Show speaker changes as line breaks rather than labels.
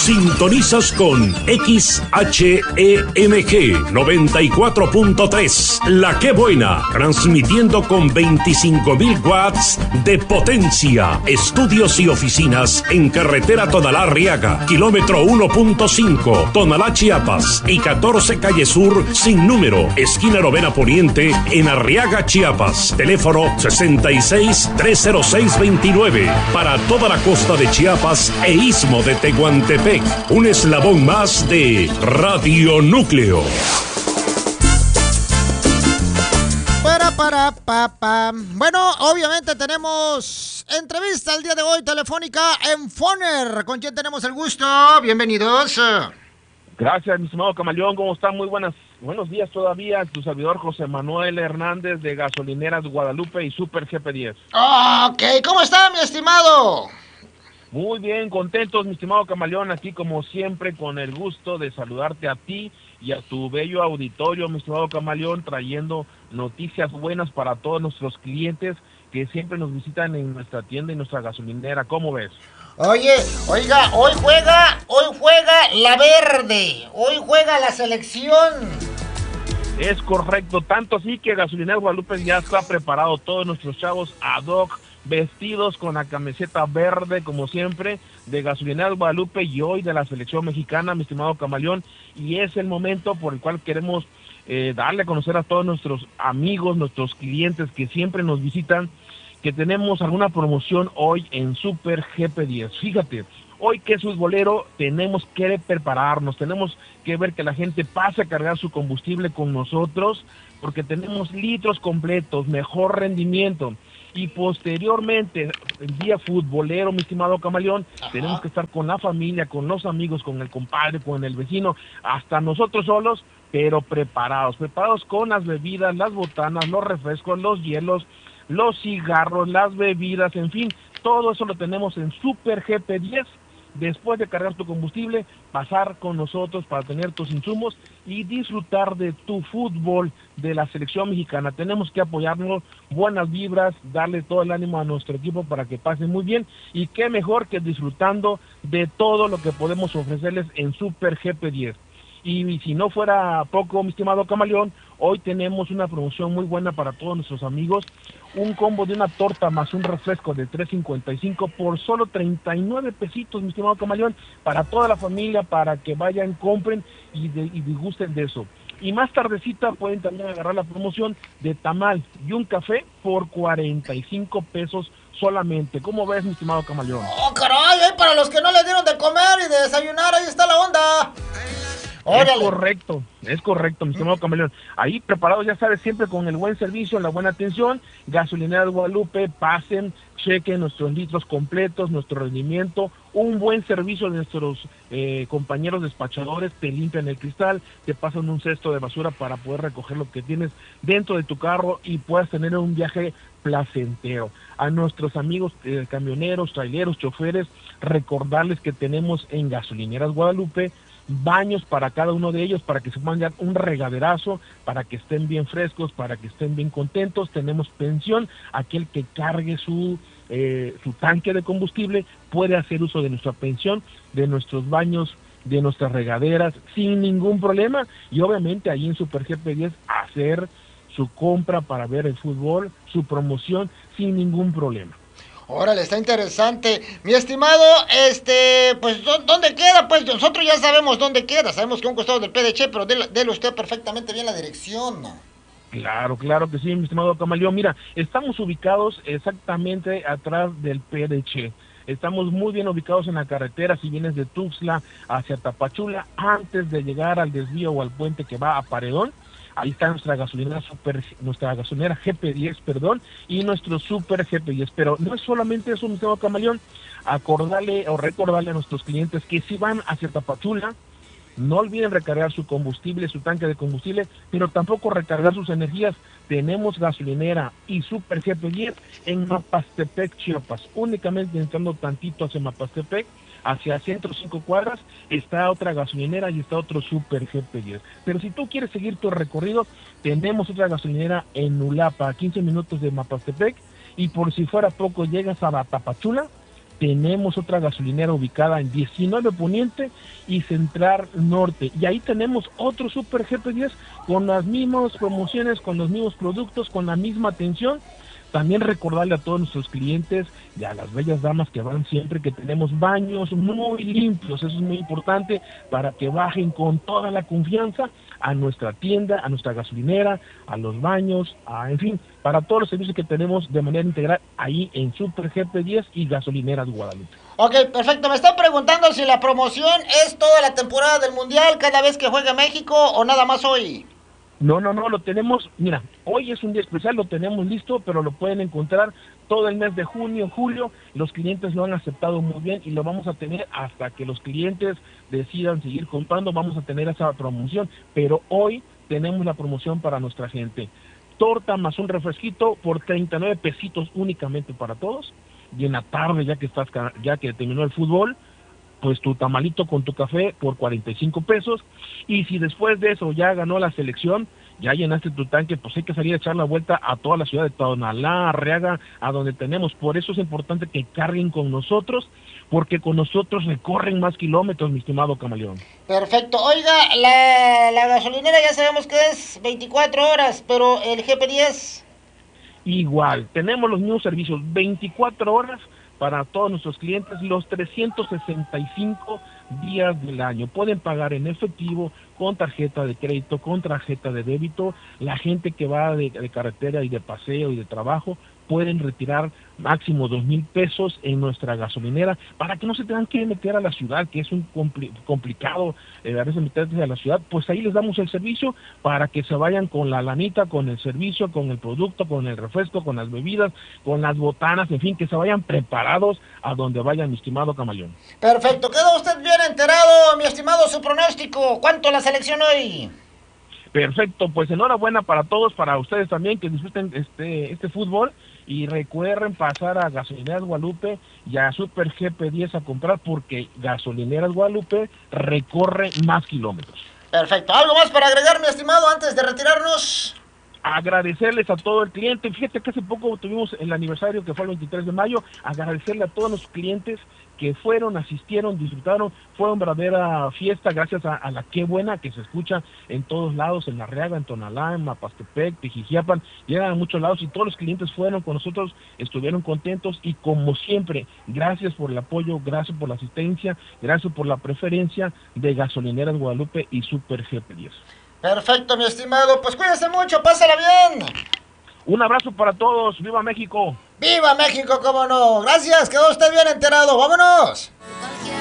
Sintonizas con XHEMG 94.3, La Que Buena, transmitiendo con 25,000 watts de potencia. Estudios y oficinas en carretera Tonalá-Arriaga, kilómetro 1.5, Tonalá, Chiapas, y 14 Calle Sur sin número, esquina Novena Poniente, en Arriaga, Chiapas. Teléfono 66-306-29, para toda la costa de Chiapas e istmo de Tehuantepec. Un eslabón más de Radio Núcleo.
Bueno, obviamente tenemos entrevista el día de hoy telefónica en Foner. ¿Con quién tenemos el gusto? Bienvenidos.
Gracias, mi estimado Camaleón. ¿Cómo están? Muy buenos días todavía. Tu servidor José Manuel Hernández de Gasolineras Guadalupe y Super GP10.
Ok, ¿cómo está, mi estimado?
Muy bien, contentos, mi estimado Camaleón, aquí como siempre con el gusto de saludarte a ti y a tu bello auditorio, mi estimado Camaleón, trayendo noticias buenas para todos nuestros clientes que siempre nos visitan en nuestra tienda y nuestra gasolinera. ¿Cómo ves?
Oiga, hoy juega la verde, hoy juega la selección.
Es correcto, tanto así que Gasolineras Guadalupe ya está preparado, todos nuestros chavos ad hoc, vestidos con la camiseta verde, como siempre, de Gasolineras Guadalupe y hoy de la selección mexicana, mi estimado Camaleón, y es el momento por el cual queremos darle a conocer a todos nuestros amigos, nuestros clientes que siempre nos visitan, que tenemos alguna promoción hoy en Super GP10. Fíjate, hoy que es futbolero tenemos que prepararnos, tenemos que ver que la gente pase a cargar su combustible con nosotros, porque tenemos litros completos, mejor rendimiento. Y posteriormente, el día futbolero, mi estimado Camaleón, tenemos que estar con la familia, con los amigos, con el compadre, con el vecino, hasta nosotros solos, pero preparados con las bebidas, las botanas, los refrescos, los hielos, los cigarros, las bebidas, en fin, todo eso lo tenemos en Super GP10. Después de cargar tu combustible, pasar con nosotros para tener tus insumos y disfrutar de tu fútbol de la selección mexicana. Tenemos que apoyarnos, buenas vibras, darle todo el ánimo a nuestro equipo para que pasen muy bien, y qué mejor que disfrutando de todo lo que podemos ofrecerles en Super GP10. Y si no fuera poco, mi estimado Camaleón, hoy tenemos una promoción muy buena para todos nuestros amigos, un combo de una torta más un refresco de $3.55 por solo 39 pesitos, mi estimado Camaleón, para toda la familia, para que vayan, compren y disgusten de eso. Y más tardecita pueden también agarrar la promoción de tamal y un café por 45 pesos solamente. ¿Cómo ves, mi estimado Camaleón?
¡Oh, caray! Para los que no les dieron de comer y de desayunar, ahí está la onda.
¡Órale! Es correcto, mi estimado Camaleón. Ahí preparados, ya sabes, siempre con el buen servicio, la buena atención. Gasolineras Guadalupe, pasen, chequen nuestros litros completos, nuestro rendimiento, un buen servicio de nuestros compañeros despachadores, te limpian el cristal, te pasan un cesto de basura para poder recoger lo que tienes dentro de tu carro y puedas tener un viaje placentero. A nuestros amigos camioneros, traileros, choferes, recordarles que tenemos en Gasolineras Guadalupe baños para cada uno de ellos, para que se puedan dar un regaderazo, para que estén bien frescos, para que estén bien contentos. Tenemos pensión, aquel que cargue su tanque de combustible puede hacer uso de nuestra pensión, de nuestros baños, de nuestras regaderas, sin ningún problema, y obviamente ahí en Super GP10 hacer su compra para ver el fútbol, su promoción, sin ningún problema.
Órale, está interesante. Mi estimado, pues, ¿dónde queda? Pues nosotros ya sabemos dónde queda. Sabemos que a un costado del PDC, pero dele usted perfectamente bien la dirección, ¿no?
Claro que sí, mi estimado Camaleón. Mira, estamos ubicados exactamente atrás del PDC. Estamos muy bien ubicados en la carretera, si vienes de Tuxtla hacia Tapachula, antes de llegar al desvío o al puente que va a Paredón. Ahí está nuestra gasolinera GP10, y nuestro Super GP10. Pero no es solamente eso, mi estimado Camaleón. Recordarle a nuestros clientes que si van hacia Tapachula, no olviden recargar su combustible, su tanque de combustible, pero tampoco recargar sus energías. Tenemos gasolinera y Super GP10 en Mapastepec, Chiapas. Únicamente entrando tantito hacia Mapastepec, hacia 105 cuadras, está otra gasolinera y está otro Super GP10. Pero si tú quieres seguir tu recorrido, tenemos otra gasolinera en Ulapa, a 15 minutos de Mapastepec, y por si fuera poco llegas a Tapachula, tenemos otra gasolinera ubicada en 19 Poniente y Central Norte. Y ahí tenemos otro Super GP10 con las mismas promociones, con los mismos productos, con la misma atención. También recordarle a todos nuestros clientes y a las bellas damas que van siempre que tenemos baños muy limpios. Eso es muy importante para que bajen con toda la confianza a nuestra tienda, a nuestra gasolinera, a los baños, en fin, para todos los servicios que tenemos de manera integral ahí en Super GP10 y Gasolineras Guadalupe.
Ok, perfecto. Me están preguntando si la promoción es toda la temporada del Mundial, cada vez que juegue México, o nada más hoy.
No, lo tenemos, mira, hoy es un día especial, lo tenemos listo, pero lo pueden encontrar todo el mes de junio, julio, los clientes lo han aceptado muy bien y lo vamos a tener hasta que los clientes decidan seguir comprando, vamos a tener esa promoción, pero hoy tenemos la promoción para nuestra gente. Torta más un refresquito por 39 pesitos únicamente para todos, y en la tarde ya que terminó el fútbol, pues tu tamalito con tu café por 45 pesos, y si después de eso ya ganó la selección, ya llenaste tu tanque, pues hay que salir a echar la vuelta a toda la ciudad de Tonalá, Arriaga, a donde tenemos. Por eso es importante que carguen con nosotros, porque con nosotros recorren más kilómetros, mi estimado camaleón.
Perfecto. Oiga, la gasolinera ya sabemos que es 24 horas, pero el GP10...
Igual, tenemos los mismos servicios, 24 horas para todos nuestros clientes, los 365 días del año. Pueden pagar en efectivo, con tarjeta de crédito, con tarjeta de débito. La gente que va de carretera y de paseo y de trabajo pueden retirar máximo 2,000 pesos en nuestra gasolinera para que no se tengan que meter a la ciudad, que es un complicado a veces meterse a la ciudad. Pues ahí les damos el servicio para que se vayan con la lanita, con el servicio, con el producto, con el refresco, con las bebidas, con las botanas, en fin, que se vayan preparados a donde vayan, mi estimado camaleón.
Perfecto, quedó usted bien enterado, mi estimado. Su pronóstico, ¿cuánto la selección hoy?
Perfecto, pues enhorabuena para todos, para ustedes también, que disfruten este fútbol, y recuerden pasar a Gasolineras Guadalupe y a Super GP10 a comprar, porque Gasolineras Guadalupe recorre más kilómetros.
Perfecto, ¿algo más para agregar, mi estimado, antes de retirarnos?
Agradecerles a todo el cliente. Fíjate que hace poco tuvimos el aniversario, que fue el 23 de mayo, agradecerle a todos los clientes que fueron, asistieron, disfrutaron. Fue una verdadera fiesta gracias a la Qué Buena, que se escucha en todos lados, en Arriaga, en Tonalá, en Mapastepec, Pijijiapan, llegan a muchos lados, y todos los clientes fueron con nosotros, estuvieron contentos, y como siempre, gracias por el apoyo, gracias por la asistencia, gracias por la preferencia de Gasolineras Guadalupe y Super GP10.
Perfecto, mi estimado, pues cuídese mucho, pásala bien.
Un abrazo para todos, ¡viva México!
¡Viva México, cómo no! Gracias, quedó usted bien enterado, ¡vámonos!